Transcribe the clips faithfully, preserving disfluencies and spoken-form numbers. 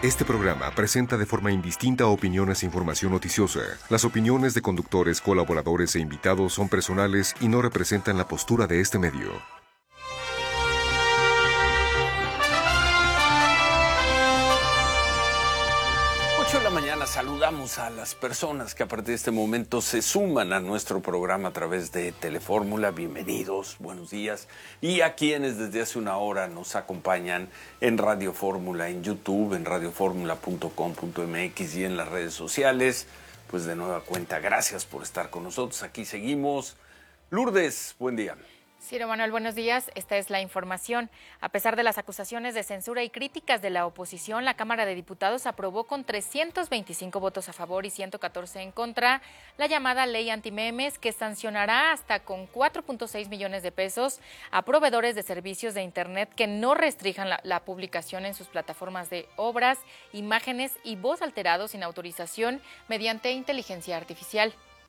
Este programa presenta de forma indistinta opiniones e información noticiosa. Las opiniones de conductores, colaboradores e invitados son personales y no representan la postura de este medio. ocho de la mañana saludamos a las personas que a partir de este momento se suman a nuestro programa a través de Telefórmula. Bienvenidos, buenos días. Y a quienes desde hace una hora nos acompañan en Radio Fórmula, en YouTube, en radioformula punto com punto m x y en las redes sociales. Pues de nueva cuenta, gracias por estar con nosotros. Aquí seguimos. Lourdes, buen día. Ciro Manuel, buenos días. Esta es la información. A pesar de las acusaciones de censura y críticas de la oposición, la Cámara de Diputados aprobó con trescientos veinticinco votos a favor y ciento catorce en contra la llamada ley antimemes, que sancionará hasta con cuatro punto seis millones de pesos a proveedores de servicios de Internet que no restrinjan la, la publicación en sus plataformas de obras, imágenes y voz alterados sin autorización mediante inteligencia artificial.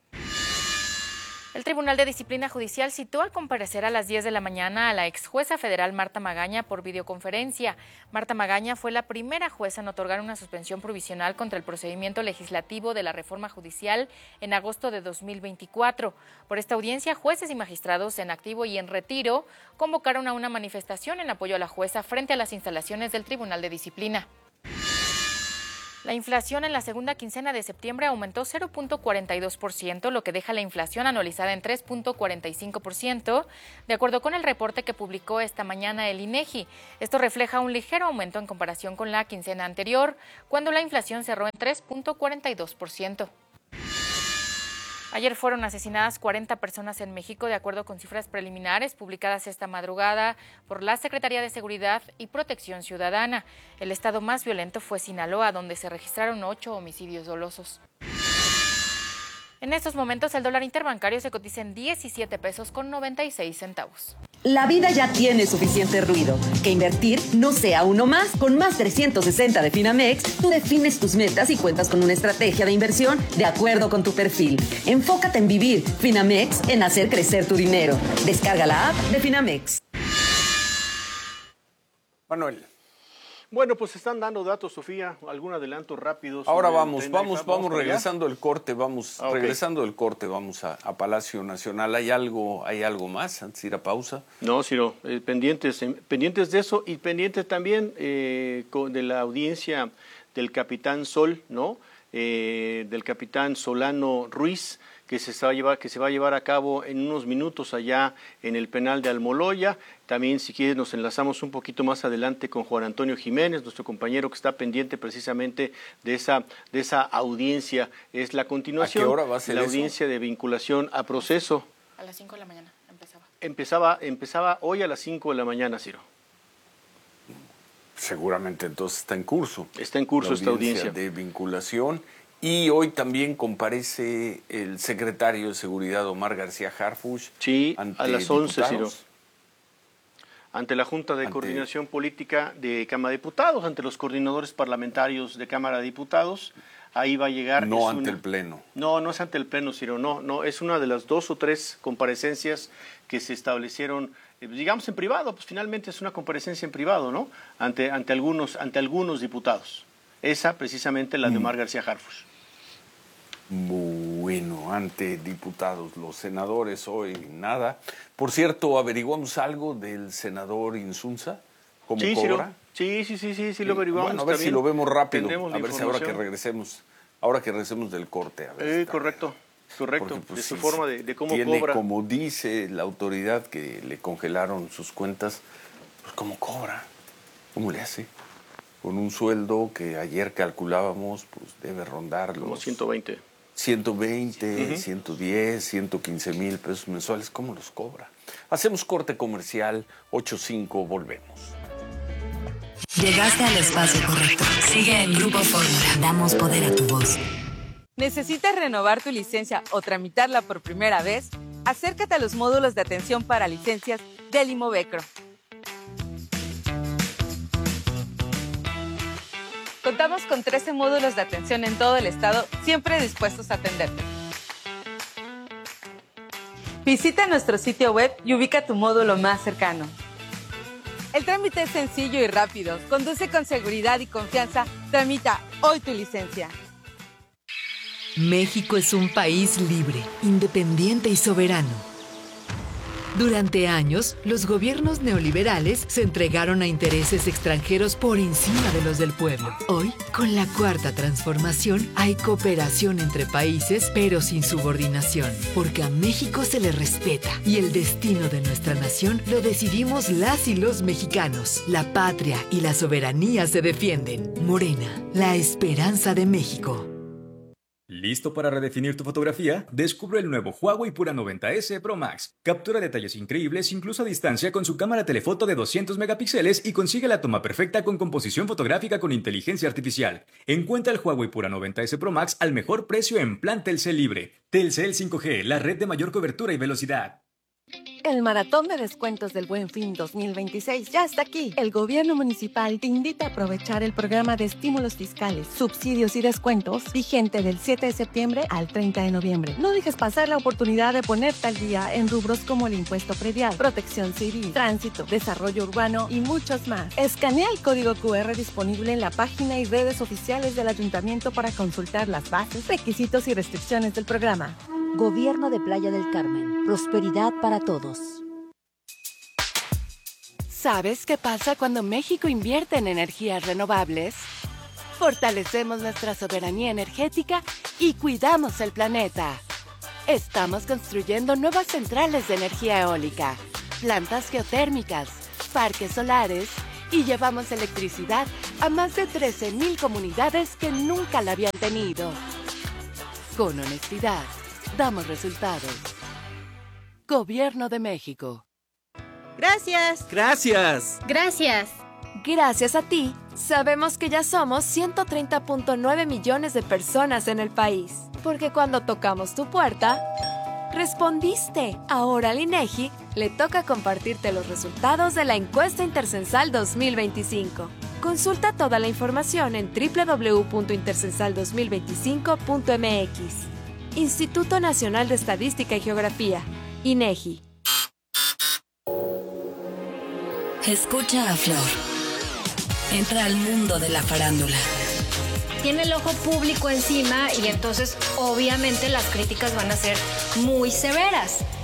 El Tribunal de Disciplina Judicial citó a comparecer a las diez de la mañana a la ex jueza federal Marta Magaña por videoconferencia. Marta Magaña fue la primera jueza en otorgar una suspensión provisional contra el procedimiento legislativo de la reforma judicial en agosto de dos mil veinticuatro. Por esta audiencia, jueces y magistrados en activo y en retiro convocaron a una manifestación en apoyo a la jueza frente a las instalaciones del Tribunal de Disciplina. La inflación en la segunda quincena de septiembre aumentó cero punto cuarenta y dos por ciento, lo que deja la inflación anualizada en tres punto cuarenta y cinco por ciento, de acuerdo con el reporte que publicó esta mañana el INEGI. Esto refleja un ligero aumento en comparación con la quincena anterior, cuando la inflación cerró en tres punto cuarenta y dos por ciento. Ayer fueron asesinadas cuarenta personas en México, de acuerdo con cifras preliminares publicadas esta madrugada por la Secretaría de Seguridad y Protección Ciudadana. El estado más violento fue Sinaloa, donde se registraron ocho homicidios dolosos. En estos momentos el dólar interbancario se cotiza en diecisiete pesos con noventa y seis centavos. La vida ya tiene suficiente ruido. Que invertir no sea uno más. Con más trescientos sesenta de Finamex, tú defines tus metas y cuentas con una estrategia de inversión de acuerdo con tu perfil. Enfócate en vivir. Finamex, en hacer crecer tu dinero. Descarga la app de Finamex. Manuel. Bueno, pues están dando datos, Sofía, algún adelanto rápido. Ahora vamos, vamos, vamos regresando del corte, vamos, ah, okay. regresando del corte, vamos a, a Palacio Nacional. ¿Hay algo, hay algo más antes de ir a pausa? No, Ciro, eh, pendientes, eh, pendientes de eso y pendientes también eh, con, de la audiencia del capitán Sol, ¿no? Eh, del capitán Solano Ruiz, que se, va a llevar, que se va a llevar a cabo en unos minutos allá en el penal de Almoloya. También, si quieres, nos enlazamos un poquito más adelante con Juan Antonio Jiménez, nuestro compañero que está pendiente precisamente de esa, de esa audiencia. Es la continuación. ¿A qué hora va a ser la eso? Audiencia de vinculación a proceso. A las cinco de la mañana empezaba. Empezaba, empezaba hoy a las cinco de la mañana, Ciro. Seguramente entonces está en curso. Está en curso esta audiencia de vinculación. Y hoy también comparece el secretario de Seguridad, Omar García Harfuch. Sí, ante a las once, diputados. Ciro. Ante la Junta de ante... Coordinación Política de Cámara de Diputados, ante los coordinadores parlamentarios de Cámara de Diputados. Ahí va a llegar. No ante una... el Pleno. No, no es ante el Pleno, Ciro. No, no, es una de las dos o tres comparecencias que se establecieron, eh, digamos, en privado. Pues finalmente es una comparecencia en privado, ¿no? Ante, ante, algunos, ante algunos diputados. Esa, precisamente, la de Omar García Harfuch. Bueno, ante diputados, los senadores hoy nada. Por cierto, ¿averiguamos algo del senador Insunza? ¿Cómo sí, cobra? Sí, sí, sí, sí, sí, lo averiguamos. Bueno, a ver también. si lo vemos rápido. Tendremos a ver si ahora que regresemos, ahora que regresemos del corte. A ver, eh, correcto, correcto. Porque, pues, de su sí, forma de, de cómo tiene, cobra. Como dice la autoridad que le congelaron sus cuentas, pues cómo cobra, cómo le hace. Con un sueldo que ayer calculábamos, pues debe rondar como los ciento veinte. ciento veinte, uh-huh. ciento diez, ciento quince mil pesos mensuales. ¿Cómo los cobra? Hacemos corte comercial, ocho cinco, volvemos. Llegaste al espacio correcto. Sigue en Grupo Fórmula. Damos poder a tu voz. ¿Necesitas renovar tu licencia o tramitarla por primera vez? Acércate a los módulos de atención para licencias del Imovecro. Contamos con trece módulos de atención en todo el estado, siempre dispuestos a atenderte. Visita nuestro sitio web y ubica tu módulo más cercano. El trámite es sencillo y rápido. Conduce con seguridad y confianza. Tramita hoy tu licencia. México es un país libre, independiente y soberano. Durante años, los gobiernos neoliberales se entregaron a intereses extranjeros por encima de los del pueblo. Hoy, con la Cuarta Transformación, hay cooperación entre países, pero sin subordinación, porque a México se le respeta y el destino de nuestra nación lo decidimos las y los mexicanos. La patria y la soberanía se defienden. Morena, la esperanza de México. ¿Listo para redefinir tu fotografía? Descubre el nuevo Huawei Pura noventa ese Pro Max. Captura detalles increíbles incluso a distancia con su cámara telefoto de doscientos megapíxeles y consigue la toma perfecta con composición fotográfica con inteligencia artificial. Encuentra el Huawei Pura noventa ese Pro Max al mejor precio en plan Telcel Libre. Telcel cinco G, la red de mayor cobertura y velocidad. El maratón de descuentos del Buen Fin dos mil veintiséis ya está aquí. El gobierno municipal te invita a aprovechar el programa de estímulos fiscales, subsidios y descuentos vigente del siete de septiembre al treinta de noviembre. No dejes pasar la oportunidad de ponerte al día en rubros como el impuesto predial, protección civil, tránsito, desarrollo urbano y muchos más. Escanea el código cu erre disponible en la página y redes oficiales del ayuntamiento para consultar las bases, requisitos y restricciones del programa. Gobierno de Playa del Carmen. Prosperidad para todos. ¿Sabes qué pasa cuando México invierte en energías renovables? Fortalecemos nuestra soberanía energética y cuidamos el planeta. Estamos construyendo nuevas centrales de energía eólica, plantas geotérmicas, parques solares y llevamos electricidad a más de trece mil comunidades que nunca la habían tenido. Con honestidad, damos resultados. Gobierno de México. Gracias. Gracias. Gracias. Gracias a ti, sabemos que ya somos ciento treinta punto nueve millones de personas en el país. Porque cuando tocamos tu puerta, respondiste. Ahora al INEGI le toca compartirte los resultados de la encuesta Intercensal dos mil veinticinco. Consulta toda la información en doble u doble u doble u punto intercensal dos mil veinticinco punto eme equis. Instituto Nacional de Estadística y Geografía, INEGI. Escucha a Flor. Entra al mundo de la farándula. Tiene el ojo público encima y entonces obviamente las críticas van a ser muy severas.